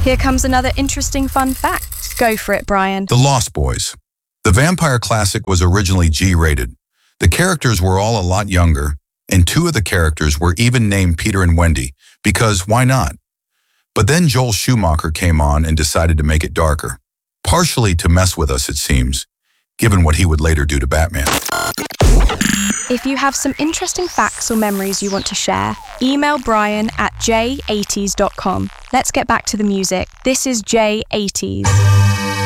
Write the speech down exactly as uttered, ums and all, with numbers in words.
Here comes another interesting fun fact. Go for it, Brian. The Lost Boys. The vampire classic was originally G-rated. The characters were all a lot younger, and two of the characters were even named Peter and Wendy, because why not? But then Joel Schumacher came on and decided to make it darker. Partially to mess with us, it seems, given what he would later do to Batman. If you have some interesting facts or memories you want to share, email Brian at j eighties dot com. Let's get back to the music. This is J eighties.